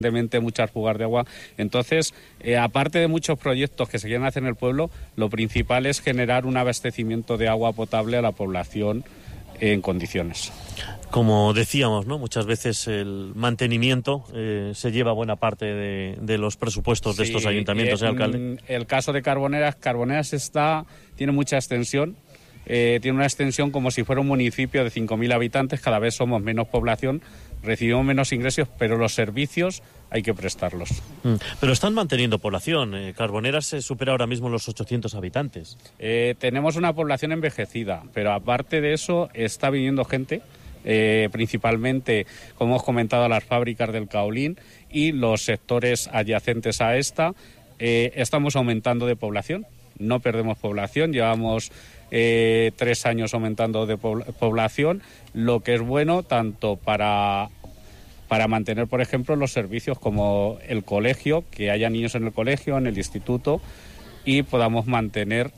muchas fugas de agua. Entonces, aparte de muchos proyectos que se quieren hacer en el pueblo, lo principal es generar un abastecimiento de agua potable a la población en condiciones. Como decíamos, ¿no? Muchas veces el mantenimiento se lleva buena parte de los presupuestos de estos ayuntamientos, alcalde. El caso de Carboneras tiene mucha extensión. Tiene una extensión como si fuera un municipio de 5.000 habitantes, cada vez somos menos población, recibimos menos ingresos, pero los servicios hay que prestarlos. Pero están manteniendo población. Carboneras se supera ahora mismo los 800 habitantes. Tenemos una población envejecida, pero aparte de eso está viniendo gente, principalmente, como hemos comentado, las fábricas del Caolín y los sectores adyacentes a esta. Estamos aumentando de población, no perdemos población, llevamos 3 años aumentando de población, lo que es bueno tanto para mantener, por ejemplo, los servicios como el colegio, que haya niños en el colegio, en el instituto, y podamos mantener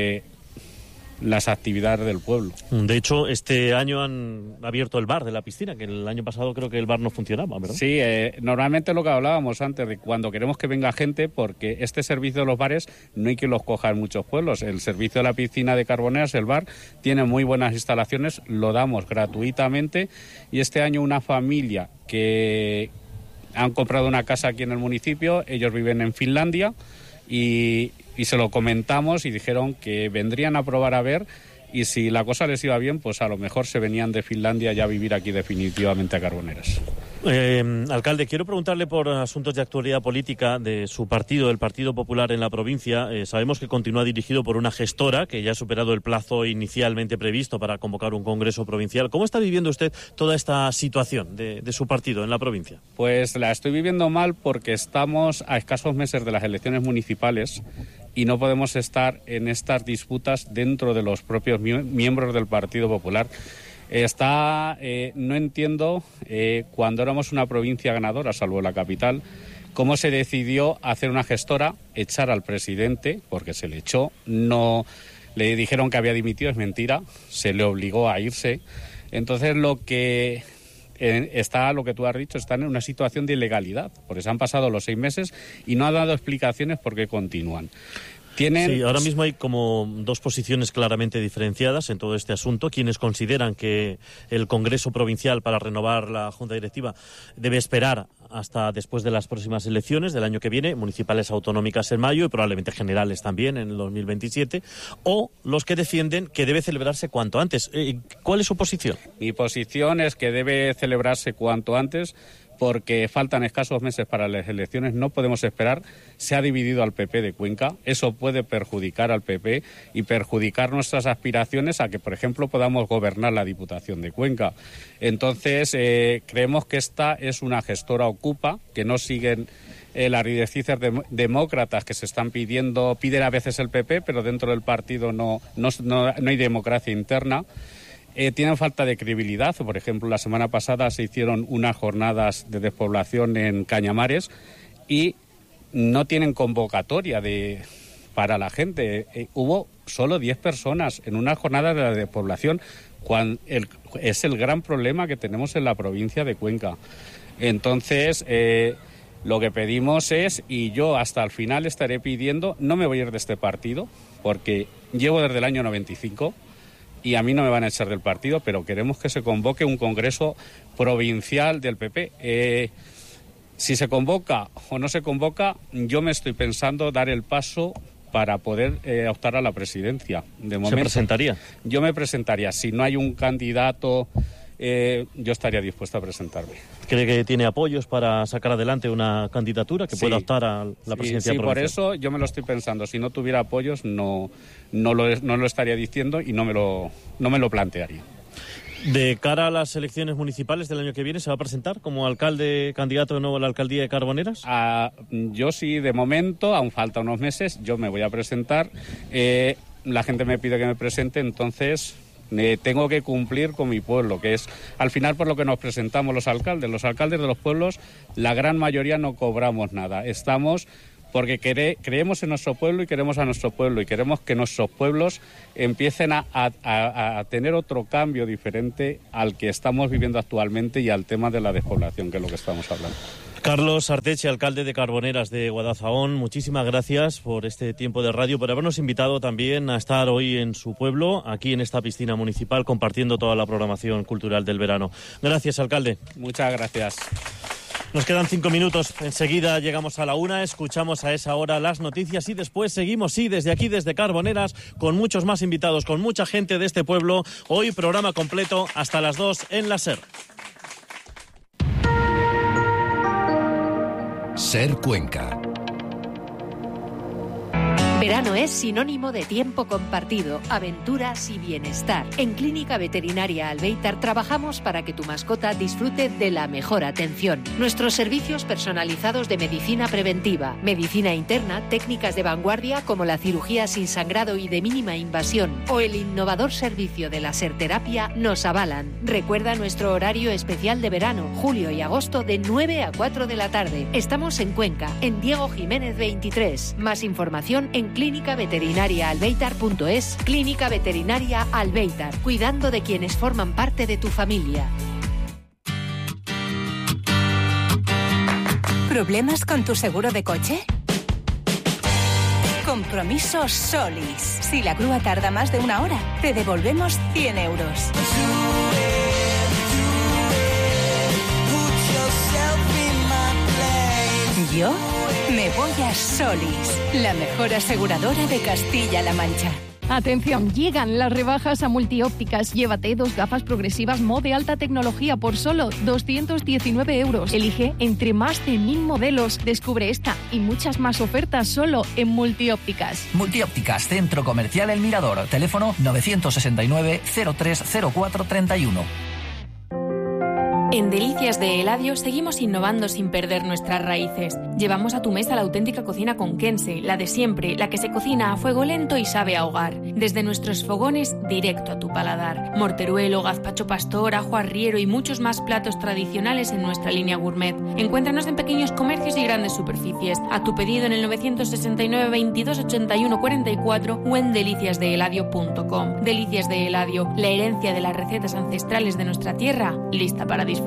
las actividades del pueblo. De hecho, este año han abierto el bar de la piscina, que el año pasado creo que el bar no funcionaba, ¿verdad? Sí, normalmente lo que hablábamos antes, de cuando queremos que venga gente, porque este servicio de los bares no hay que los coja en muchos pueblos. El servicio de la piscina de Carboneras, el bar, tiene muy buenas instalaciones, lo damos gratuitamente, y este año una familia que han comprado una casa aquí en el municipio, ellos viven en Finlandia, y se lo comentamos y dijeron que vendrían a probar a ver, y si la cosa les iba bien, pues a lo mejor se venían de Finlandia ya a vivir aquí definitivamente a Carboneras. Alcalde, quiero preguntarle por asuntos de actualidad política de su partido, el Partido Popular en la provincia. Sabemos que continúa dirigido por una gestora que ya ha superado el plazo inicialmente previsto para convocar un congreso provincial. ¿Cómo está viviendo usted toda esta situación de su partido en la provincia? Pues la estoy viviendo mal porque estamos a escasos meses de las elecciones municipales y no podemos estar en estas disputas dentro de los propios miembros del Partido Popular. No entiendo, cuando éramos una provincia ganadora, salvo la capital, cómo se decidió hacer una gestora, echar al presidente, porque se le echó, no le dijeron que había dimitido, es mentira, se le obligó a irse. Entonces lo que tú has dicho, están en una situación de ilegalidad, porque se han pasado los 6 meses y no ha dado explicaciones por qué continúan. Sí, ahora mismo hay como 2 posiciones claramente diferenciadas en todo este asunto. Quienes consideran que el Congreso Provincial para renovar la Junta Directiva debe esperar hasta después de las próximas elecciones del año que viene, municipales, autonómicas en mayo y probablemente generales también en el 2027, o los que defienden que debe celebrarse cuanto antes. ¿Cuál es su posición? Mi posición es que debe celebrarse cuanto antes, porque faltan escasos meses para las elecciones, no podemos esperar. Se ha dividido al PP de Cuenca, eso puede perjudicar al PP y perjudicar nuestras aspiraciones a que, por ejemplo, podamos gobernar la Diputación de Cuenca. Entonces, creemos que esta es una gestora ocupa, que no siguen las directrices demócratas que se están piden a veces el PP, pero dentro del partido no hay democracia interna. Tienen falta de credibilidad. Por ejemplo, la semana pasada se hicieron unas jornadas de despoblación en Cañamares y no tienen convocatoria para la gente. Hubo solo 10 personas en una jornada de la despoblación. Es el gran problema que tenemos en la provincia de Cuenca. Entonces, lo que pedimos es, y yo hasta el final estaré pidiendo, no me voy a ir de este partido, porque llevo desde el año 95, y a mí no me van a echar del partido, pero queremos que se convoque un congreso provincial del PP. Si se convoca o no se convoca, yo me estoy pensando dar el paso para poder optar a la presidencia. De momento, ¿se presentaría? Yo me presentaría. Si no hay un candidato, yo estaría dispuesto a presentarme. ¿Cree que tiene apoyos para sacar adelante una candidatura que pueda optar a la presidencia provincial? Por eso yo me lo estoy pensando. Si no tuviera apoyos, no lo estaría diciendo y no me lo plantearía. De cara a las elecciones municipales del año que viene, ¿se va a presentar como alcalde, candidato de nuevo a la alcaldía de Carboneras? Yo sí, de momento, aún falta unos meses, yo me voy a presentar. La gente me pide que me presente, entonces tengo que cumplir con mi pueblo, que es al final por lo que nos presentamos los alcaldes. Los alcaldes de los pueblos, la gran mayoría no cobramos nada. Estamos porque creemos en nuestro pueblo y queremos a nuestro pueblo y queremos que nuestros pueblos empiecen a tener otro cambio diferente al que estamos viviendo actualmente y al tema de la despoblación, que es lo que estamos hablando. Carlos Arteche, alcalde de Carboneras de Guadalzahón, muchísimas gracias por este tiempo de radio, por habernos invitado también a estar hoy en su pueblo, aquí en esta piscina municipal, compartiendo toda la programación cultural del verano. Gracias, alcalde. Muchas gracias. Nos quedan 5 minutos, enseguida llegamos a la 1, escuchamos a esa hora las noticias y después seguimos, desde aquí, desde Carboneras, con muchos más invitados, con mucha gente de este pueblo. Hoy programa completo hasta las 2 en la SER. SER Cuenca. Verano es sinónimo de tiempo compartido, aventuras y bienestar. En Clínica Veterinaria Albéitar trabajamos para que tu mascota disfrute de la mejor atención. Nuestros servicios personalizados de medicina preventiva, medicina interna, técnicas de vanguardia como la cirugía sin sangrado y de mínima invasión o el innovador servicio de laserterapia nos avalan. Recuerda nuestro horario especial de verano, julio y agosto de 9 a 4 de la tarde. Estamos en Cuenca, en Diego Jiménez 23. Más información en clínicaveterinariaalbeitar.es. Clínica Veterinaria Albéitar, cuidando de quienes forman parte de tu familia. ¿Problemas con tu seguro de coche? Compromiso Solis. Si la grúa tarda más de 1 hora, te devolvemos 100 euros. Yo me voy a Solis, la mejor aseguradora de Castilla-La Mancha. Atención, llegan las rebajas a Multiópticas. Llévate 2 gafas progresivas Mo de alta tecnología por solo 219 euros. Elige entre más de 1000 modelos. Descubre esta y muchas más ofertas solo en Multiópticas. Multiópticas, Centro Comercial El Mirador. Teléfono 969 0304 31. En Delicias de Eladio seguimos innovando sin perder nuestras raíces. Llevamos a tu mesa la auténtica cocina conquense, la de siempre, la que se cocina a fuego lento y sabe a hogar. Desde nuestros fogones, directo a tu paladar. Morteruelo, gazpacho pastor, ajo arriero y muchos más platos tradicionales en nuestra línea gourmet. Encuéntranos en pequeños comercios y grandes superficies. A tu pedido en el 969 22 81 44 o en deliciasdeeladio.com. Delicias de Eladio, la herencia de las recetas ancestrales de nuestra tierra, lista para disfrutar.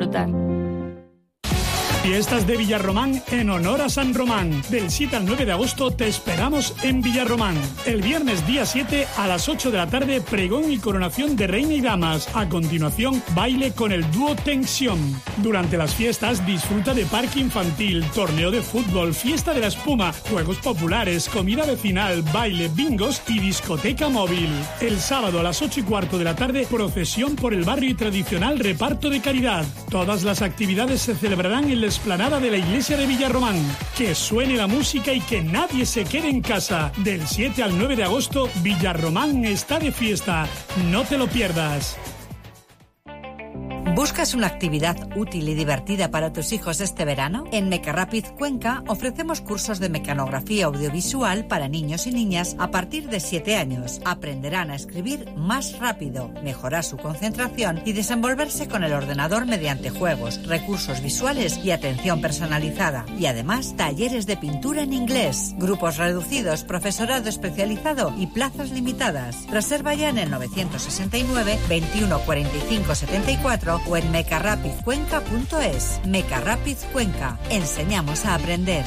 Fiestas de Villarromán en honor a San Román. Del 7 al 9 de agosto te esperamos en Villarromán. El viernes día 7 a las 8 de la tarde, pregón y coronación de reina y damas. A continuación, baile con el dúo Tensión. Durante las fiestas disfruta de parque infantil, torneo de fútbol, fiesta de la espuma, juegos populares, comida vecinal, baile, bingos y discoteca móvil. El sábado a las 8:15 de la tarde, procesión por el barrio y tradicional reparto de caridad. Todas las actividades se celebrarán en la explanada de la iglesia de Villarromán. Que suene la música y que nadie se quede en casa. Del 7 al 9 de agosto, Villarromán está de fiesta. No te lo pierdas. ¿Buscas una actividad útil y divertida para tus hijos este verano? En Mecarapid Cuenca ofrecemos cursos de mecanografía audiovisual para niños y niñas a partir de 7 años. Aprenderán a escribir más rápido, mejorar su concentración y desenvolverse con el ordenador mediante juegos, recursos visuales y atención personalizada. Y además, talleres de pintura en inglés, grupos reducidos, profesorado especializado y plazas limitadas. Reserva ya en el 969 21 45 74 o en mecarapidcuenca.es. Mecarapid Cuenca. Enseñamos a aprender.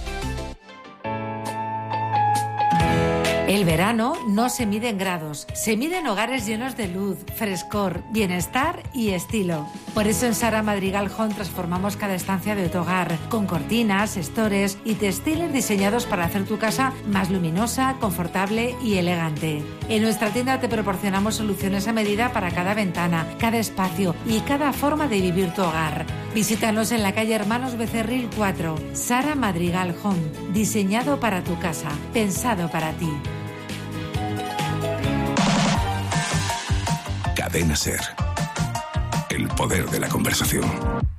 El verano no se mide en grados, se mide en hogares llenos de luz, frescor, bienestar y estilo. Por eso en Sara Madrigal Home transformamos cada estancia de tu hogar con cortinas, estores y textiles diseñados para hacer tu casa más luminosa, confortable y elegante. En nuestra tienda te proporcionamos soluciones a medida para cada ventana, cada espacio y cada forma de vivir tu hogar. Visítanos en la calle Hermanos Becerril 4. Sara Madrigal Home, diseñado para tu casa, pensado para ti. Cadena SER. El poder de la conversación.